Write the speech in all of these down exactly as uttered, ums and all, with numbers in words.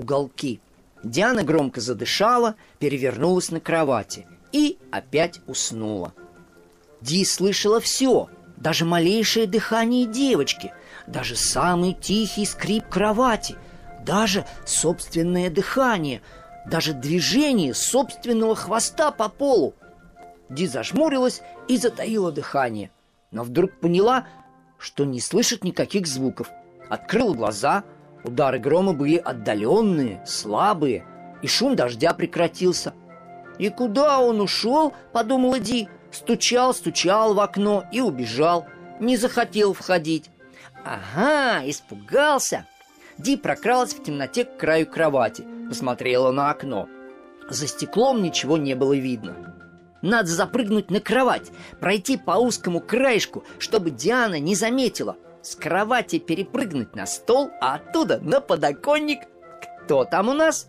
уголки. Диана громко задышала, перевернулась на кровати и опять уснула. Ди слышала все, даже малейшее дыхание девочки, даже самый тихий скрип кровати, даже собственное дыхание, даже движение собственного хвоста по полу. Ди зажмурилась и затаила дыхание, но вдруг поняла, что не слышит никаких звуков. Открыла глаза, удары грома были отдаленные, слабые, и шум дождя прекратился. «И куда он ушел?» — подумала Ди. Стучал, стучал в окно и убежал. Не захотел входить. «Ага, испугался!» Ди прокралась в темноте к краю кровати, посмотрела на окно. За стеклом ничего не было видно. Надо запрыгнуть на кровать, пройти по узкому краешку, чтобы Диана не заметила. С кровати перепрыгнуть на стол, а оттуда на подоконник. Кто там у нас?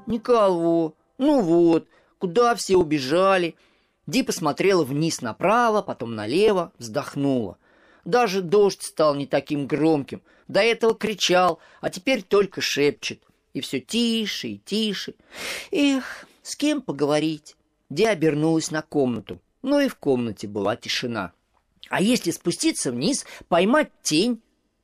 Никого. Ну вот, куда все убежали? Ди посмотрела вниз направо, потом налево, вздохнула. Даже дождь стал не таким громким. До этого кричал, а теперь только шепчет. И все тише и тише. Эх, с кем поговорить? Ди обернулась на комнату. Но и в комнате была тишина. А если спуститься вниз, поймать тень?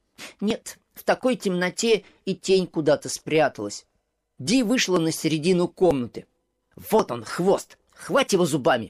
Нет, в такой темноте и тень куда-то спряталась. Ди вышла на середину комнаты. Вот он, хвост, хвать его зубами.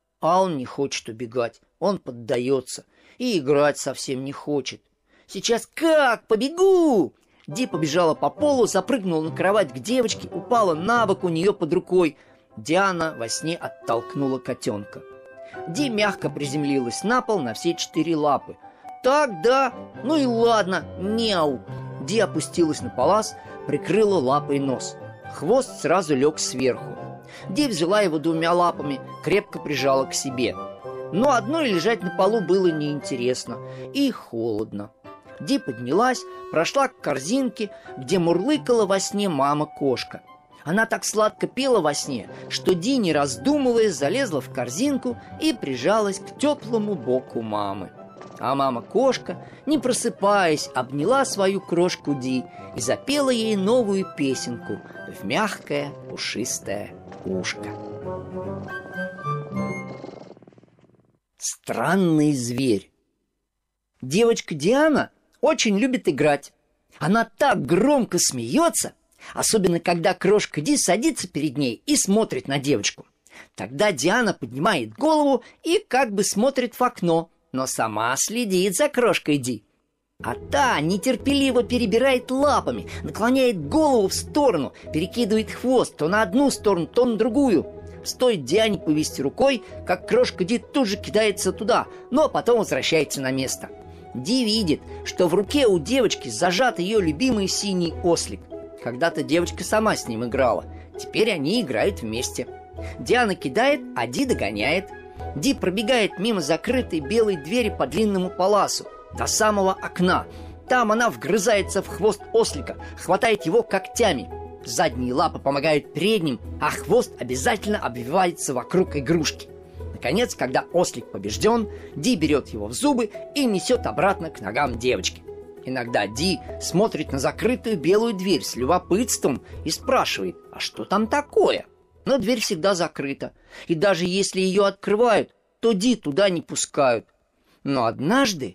А он не хочет убегать, он поддается. И играть совсем не хочет. Сейчас как? Побегу! Ди побежала по полу, запрыгнула на кровать к девочке, упала на бок у нее под рукой. Диана во сне оттолкнула котенка. Ди мягко приземлилась на пол на все четыре лапы. Так, да, ну и ладно, мяу. Ди опустилась на палас, прикрыла лапой нос. Хвост сразу лег сверху. Ди взяла его двумя лапами, крепко прижала к себе. Но одной лежать на полу было неинтересно и холодно. Ди поднялась, прошла к корзинке, где мурлыкала во сне мама-кошка. Она так сладко пела во сне, что Ди, не раздумывая, залезла в корзинку и прижалась к теплому боку мамы. А мама-кошка, не просыпаясь, обняла свою крошку Ди и запела ей новую песенку в мягкое пушистое ушко. Странный зверь. Девочка Диана очень любит играть. Она так громко смеется, особенно когда крошка Ди садится перед ней и смотрит на девочку. Тогда Диана поднимает голову и как бы смотрит в окно, но сама следит за крошкой Ди. А та нетерпеливо перебирает лапами, наклоняет голову в сторону, перекидывает хвост то на одну сторону, то на другую. Стоит Диане повести рукой, как крошка Ди тут же кидается туда, но потом возвращается на место. Ди видит, что в руке у девочки зажат ее любимый синий ослик. Когда-то девочка сама с ним играла, теперь они играют вместе. Диана кидает, а Ди догоняет. Ди пробегает мимо закрытой белой двери по длинному паласу до самого окна. Там она вгрызается в хвост ослика, хватает его когтями. Задние лапы помогают передним, а хвост обязательно обвивается вокруг игрушки. Наконец, когда ослик побежден, Ди берет его в зубы и несет обратно к ногам девочки. Иногда Ди смотрит на закрытую белую дверь с любопытством и спрашивает, а что там такое? Но дверь всегда закрыта, и даже если ее открывают, то Ди туда не пускают. Но однажды,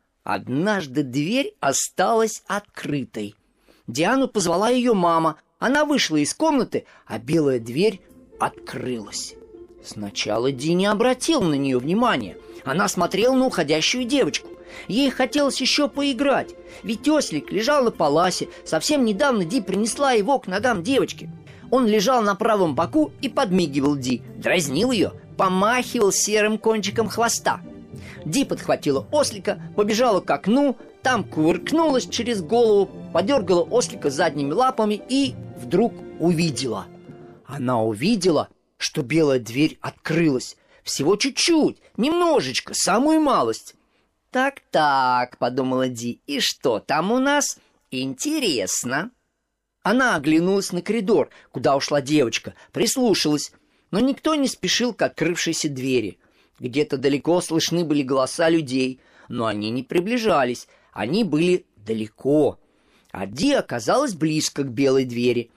однажды дверь осталась открытой. Диану позвала ее мама. Она вышла из комнаты, а белая дверь открылась. Сначала Ди не обратила на нее внимания. Она смотрела на уходящую девочку. Ей хотелось еще поиграть, ведь ослик лежал на паласе. Совсем недавно Ди принесла его к ногам девочки. Он лежал на правом боку и подмигивал Ди, дразнил ее, помахивал серым кончиком хвоста. Ди подхватила ослика, побежала к окну, там кувыркнулась через голову, подергала ослика задними лапами и вдруг увидела. Она увидела, что белая дверь открылась. Всего чуть-чуть, немножечко, самую малость. «Так-так», — подумала Ди, — «и что там у нас? Интересно». Она оглянулась на коридор, куда ушла девочка, прислушалась, но никто не спешил к открывшейся двери. Где-то далеко слышны были голоса людей, но они не приближались, они были далеко. А Ди оказалась близко к белой двери.